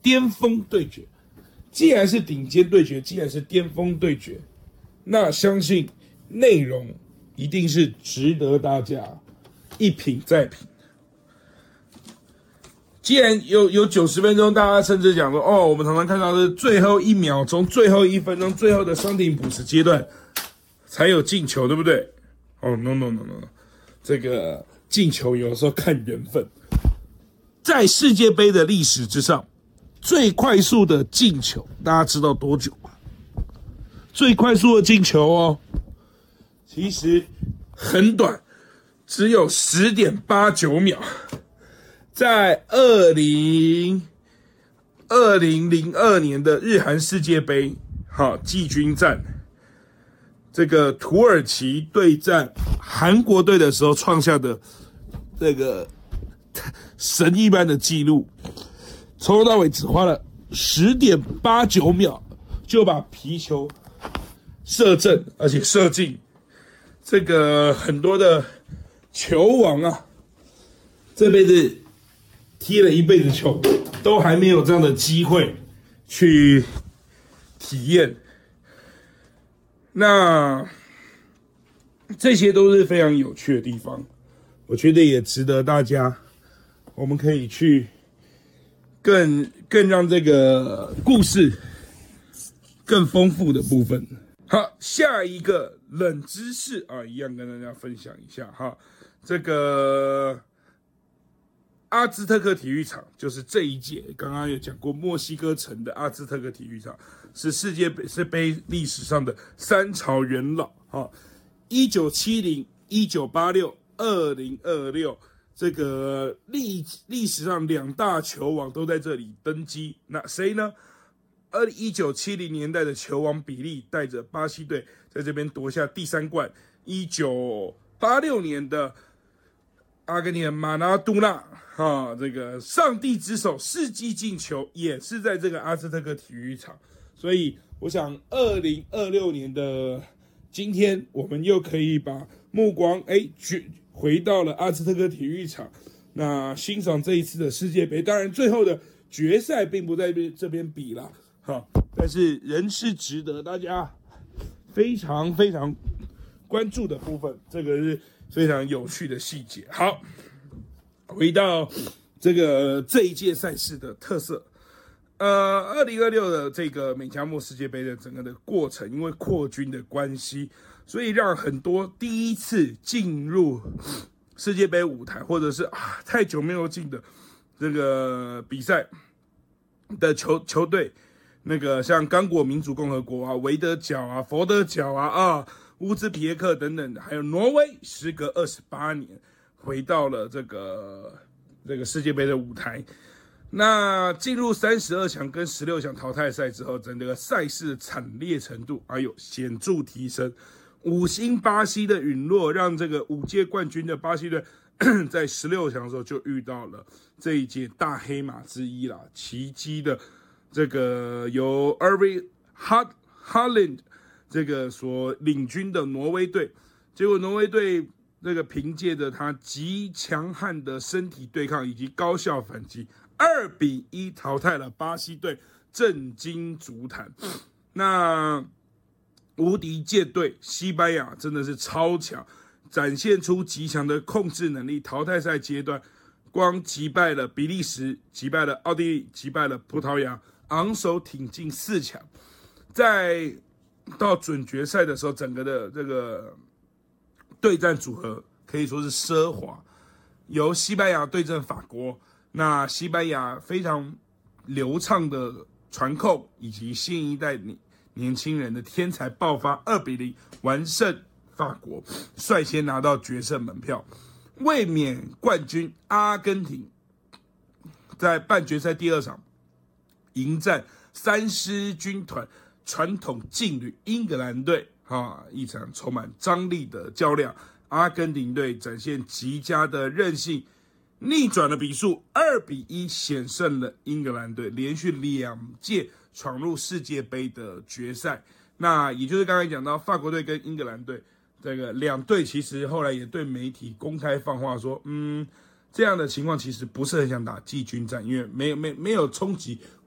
巅峰对决。既然是顶尖对决，既然是巅峰对决，那相信内容一定是值得大家一品再品。既然有90分钟，大家甚至讲说，哦，我们常常看到是最后1秒钟、最后1分钟、最后的伤停补时阶段才有进球，对不对？哦 ，no， 这个进球有的时候看缘分。在世界杯的历史之上，最快速的进球，大家知道多久吗？最快速的进球哦，其实很短，只有10.89秒。在2002年的日韩世界杯，季军战，这个土耳其对战韩国队的时候创下的这个神一般的记录，从头到尾只花了10.89秒就把皮球射正，而且射进。这个很多的球王啊，这辈子踢了一辈子球，都还没有这样的机会去体验。那这些都是非常有趣的地方，我觉得也值得大家，我们可以去更让这个故事更丰富的部分。好，下一个冷知识啊，一样跟大家分享一下哈。这个阿兹特克体育场就是这一届，刚刚有讲过，墨西哥城的阿兹特克体育场是世界杯历史上的3朝元老哈。1970、1986、2026，这个历史上2大球王都在这里登基。那谁呢？1970年代的球王比利带着巴西队在这边夺下第3冠。1986年的阿根廷的马拉多纳，这个上帝之手世纪进球也是在这个阿兹特克体育场。所以我想2026年的今天，我们又可以把目光回到了阿兹特克体育场，那欣赏这一次的世界杯。当然最后的决赛并不在这边比啦，但是仍是值得大家非常非常关注的部分，这个是非常有趣的细节。好，回到这一届赛事的特色，2026的这个美加墨世界杯的整个的过程，因为扩军的关系，所以让很多第一次进入世界杯舞台，或者是太久没有进的这个比赛的球队，那个像刚果民主共和国啊、维德角啊、佛得角啊、乌兹别克等等，还有挪威，时隔28年回到了这个世界杯的舞台。那进入32强跟16强淘汰赛之后，整个赛事的惨烈程度显著提升。5星巴西的陨落，让这个5届冠军的巴西队在16强的时候就遇到了这一届大黑马之一啦，奇迹的这个由 Erling Haaland 这个所领军的挪威队。结果挪威队这个凭借着他极强悍的身体对抗以及高效反击，2-1淘汰了巴西队，震惊足坛。那无敌舰队西班牙真的是超强，展现出极强的控制能力。淘汰赛阶段，光击败了比利时，击败了奥地利，击败了葡萄牙，昂首挺进4强。在到准决赛的时候，整个的这个对战组合可以说是奢华，由西班牙对阵法国。那西班牙非常流畅的传控，以及新一代年轻人的天才爆发，2-0完胜法国，率先拿到决胜门票。卫冕冠军阿根廷在半决赛第2场迎战三狮军团传统劲旅英格兰队，一场充满张力的较量。阿根廷队展现极佳的韧性，逆转了比数，2-1险胜了英格兰队，连续2届闯入世界杯的决赛。那也就是刚才讲到法国队跟英格兰队，这个2队其实后来也对媒体公开放话说，这样的情况其实不是很想打季军战，因为没有冲击